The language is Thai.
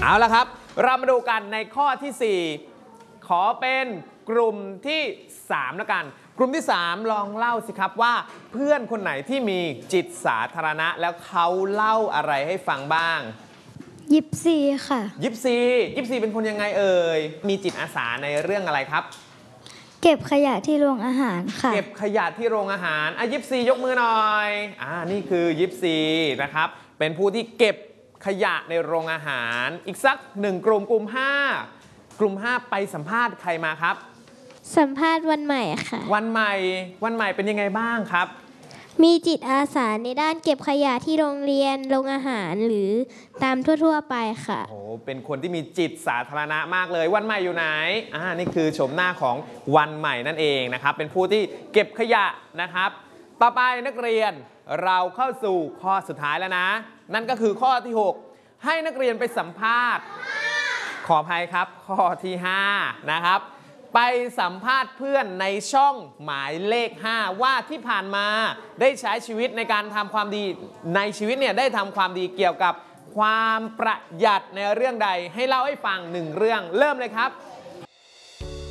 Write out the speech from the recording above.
เอาละครับเรามาดูกันในข้อที่ 4ขอเป็นกลุ่มที่3แล้วกันกลุ่มที่ 3ลองเล่าสิครับว่าเพื่อนคนไหนที่มีจิตสาธารณะแล้วเขาเล่าอะไรให้ฟังบ้างยิปซีค่ะยิปซีเป็นคนยังไงเอ่ยมีจิตอาสาในเรื่องอะไรครับเก็บขยะที่โรงอาหารค่ะเก็บขยะที่โรงอาหารยิปซียกมือหน่อยนี่คือยิปซีนะครับเป็นผู้ที่เก็บขยะในโรงอาหารอีกสัก1กลุ่มกลุ่ม 5ไปสัมภาษณ์ใครมาครับสัมภาษณ์วันใหม่ค่ะวันใหม่เป็นยังไงบ้างครับมีจิตอาสาในด้านเก็บขยะที่โรงเรียนโรงอาหารหรือตามทั่วๆไปค่ะโอ้เป็นคนที่มีจิตสาธารณะมากเลยวันใหม่อยู่ไหนนี่คือชมหน้าของวันใหม่นั่นเองนะครับเป็นผู้ที่เก็บขยะนะครับต่อไปนักเรียนเราเข้าสู่ข้อสุดท้ายแล้วนะนั่นก็คือข้อที่ 6ให้นักเรียนไปสัมภาษณ์ขออภัยครับข้อที่ 5นะครับไปสัมภาษณ์เพื่อนในช่องหมายเลข 5ว่าที่ผ่านมาได้ใช้ชีวิตในการทำความดีในชีวิตเนี่ยได้ทำความดีเกี่ยวกับความประหยัดในเรื่องใดให้เล่าให้ฟัง1เรื่องเริ่มเลยครับ